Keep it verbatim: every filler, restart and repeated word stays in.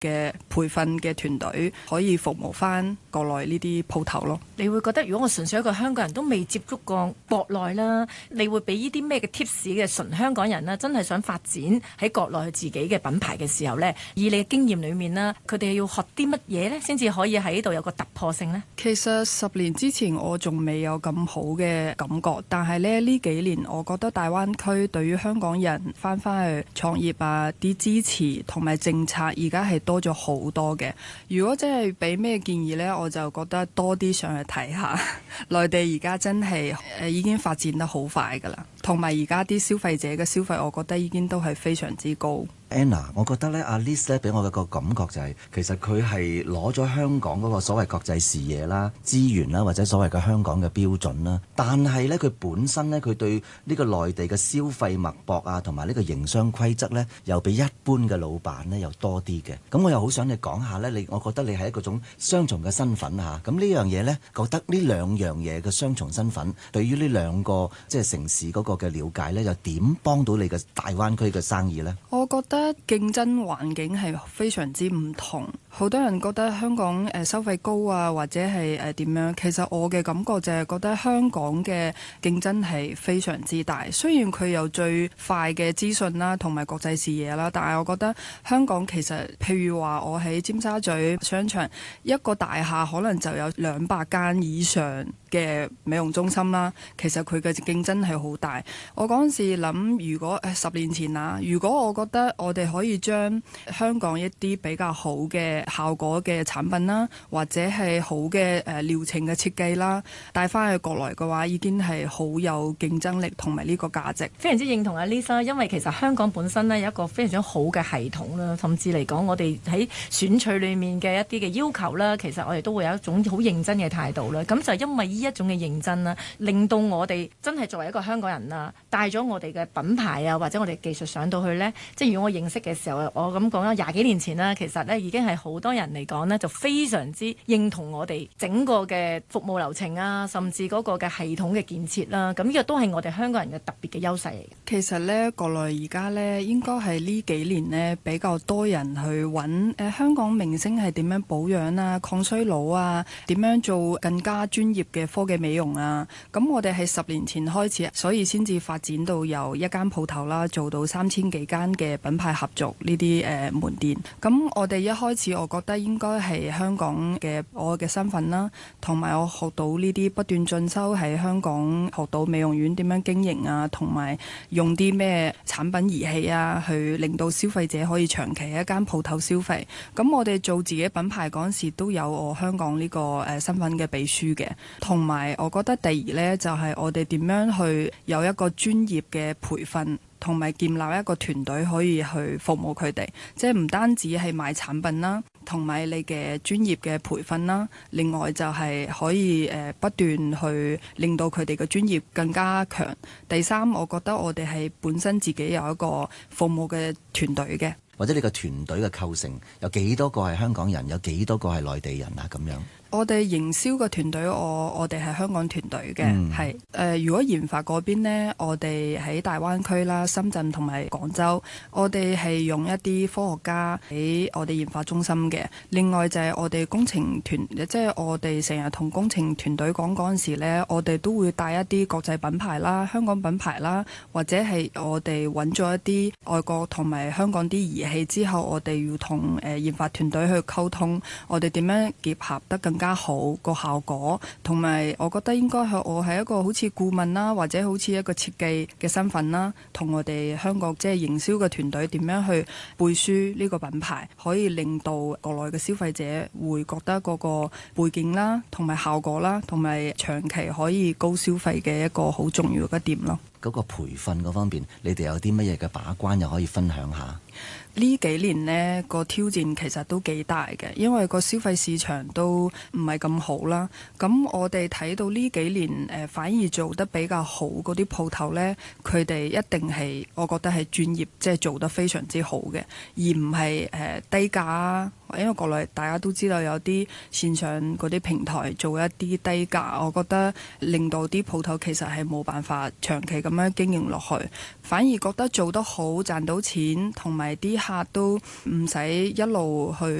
嘅培訓嘅團隊可以服務翻國內呢啲鋪頭咯。 你會覺得如果我純粹一個香港人都未接觸過國內啦，你會俾呢啲咩嘅 tips 嘅純香港人啦，真係想發展喺國內自己嘅品牌嘅時候呢？以你嘅經驗裏面啦，佢哋要學啲乜嘢呢？先至可以喺度有個突破性呢？ 其實十年之前我仲未有咁好嘅感覺，但係咧呢幾年我覺得大灣區對於香港人翻返去創業啊啲支持同埋政策而家係多咗好多嘅。如果真係俾咩建議呢，我就覺得多啲上去睇下。內地而家真係誒已經發展得好快㗎啦，同埋而家啲消費者嘅消費，我覺得已經都係非常之高。 Anna， 我覺得咧，阿 Liz 咧俾我嘅個感覺就係、是，其實佢係攞咗香港嗰個所謂國際視野啦、資源啦，或者所謂嘅香港嘅標準啦。但係咧，佢本身咧，佢對呢個內地嘅消費脈搏啊，同埋呢個營商規則咧，又比一般嘅老闆咧又多啲嘅。咁我又好想你講下咧，你我覺得你係一個種雙重嘅身份嚇。咁呢樣嘢咧，覺得呢兩樣嘢嘅雙重身份，對於呢兩個即係城市嗰個嘅了解咧，又點幫到你嘅大灣區嘅生意咧？ 我覺得競爭環境係非常之唔同，好多人覺得香港誒收費高啊，或者係誒點樣。其實我嘅感覺就係覺得香港嘅競爭係非常之大。雖然佢有最快嘅資訊啦，同埋國際視野啦，但係我覺得香港其實，譬如話我喺尖沙咀商場一個大廈可能就有兩百間以上嘅美容中心啦，其實佢嘅競爭係好大。我嗰陣時諗，如果誒十年前啊，如果我覺得我哋可以將香港一啲比較好嘅效果嘅產品啦，或者係好嘅誒療程嘅設計啦，帶翻去國內嘅話，已經係好有競爭力同埋呢個價值。 非常之認同阿 Lisa， 因為其實香港本身呢有一個非常之好嘅系統啦，甚至嚟講我哋喺選取裡面嘅一啲嘅要求啦，其實我哋都會有一種好認真嘅態度啦。咁就因為呢一種嘅認真啦，令到我哋真係作為一個香港人啦，帶咗我哋嘅品牌啊，或者我哋技術上到去呢。即係如果我認識嘅時候，我咁講啦，廿幾年前啦，其實呢已經係好多人嚟講呢，就非常之認同我哋整個嘅服務流程啊，甚至嗰個嘅系統嘅建設啦。咁呢個都係我哋香港人嘅特別嘅優勢嚟嘅。 其實呢，國內而家呢應該係呢幾年呢比較多人去揾誒、呃、香港明星係點樣保養啊、抗衰老啊、點樣做更加專業嘅科技美容啊。咁我哋係十年前開始，所以先至發展到由一間鋪頭啦，做到三千幾間嘅品牌合作呢啲誒門店。咁我哋一開始我覺得應該係香港嘅我嘅身份啦，同埋我學到呢啲不斷進修喺香港學到美容院點樣經營啊，同埋用啲咩產品儀器啊，去令到消費者可以長期喺一間鋪頭消費。咁我哋做自己品牌嗰陣時都有我香港呢個誒身份嘅秘書嘅，同埋我覺得第二呢，就係我哋點樣去有一個專業嘅培訓，同埋建立一個團隊可以去服務佢哋，即係唔單止係賣產品啦，同埋你嘅專業嘅培訓啦。另外就係可以誒不斷去令到佢哋嘅專業更加強。第三，我覺得我哋係本身自己有一個服務嘅團隊嘅， 或者你個團隊嘅構成有幾多個係香港人，有幾多個係內地人啊？咁樣。 我哋營銷嘅團隊，我我哋係香港團隊嘅，係誒、 嗯呃。如果研發嗰邊呢，我哋喺大灣區啦、深圳同埋廣州，我哋係用一啲科學家喺我哋研發中心嘅。另外就係我哋工程團，即係我哋成日同工程團隊講嗰陣時呢，我哋都會帶一啲國際品牌啦、香港品牌啦，或者係我哋揾咗一啲外國同埋香港啲儀器之後，我哋要同誒研發團隊去溝通，我哋點樣結合得更更加好個效果，同埋我覺得應該係我係一個好似顧問啦，或者好似一個設計嘅身份啦，同我哋香港即係營銷嘅團隊點樣去背書呢個品牌，可以令到國內嘅消費者會覺得嗰個背景啦，同埋效果啦，同埋長期可以高消費嘅一個好重要嘅點咯。 嗰個培訓嗰方面，你哋有啲乜嘢嘅把關又可以分享下？ 呢幾年呢個挑戰其實都幾大嘅，因為個消費市場都唔係咁好啦。咁我哋睇到呢幾年誒、呃、反而做得比較好嗰啲鋪頭呢，佢哋一定係我覺得係專業，即係做得非常之好嘅，而唔係誒低價因為國內大家都知道有啲線上嗰啲平台做一啲低價，我覺得令到啲鋪頭其實係冇辦法長期咁樣經營落去，反而覺得做得好賺到錢，同埋啲客都唔使一路去